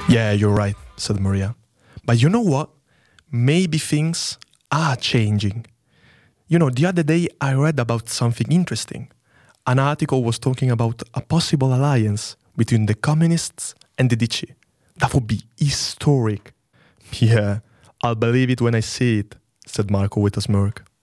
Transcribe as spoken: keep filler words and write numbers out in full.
Yeah, you're right, said Maria. But you know what? Maybe things are changing. You know, the other day I read about something interesting. An article was talking about a possible alliance between the communists and the D C. That would be historic. Yeah, I'll believe it when I see it, said Marco with a smirk.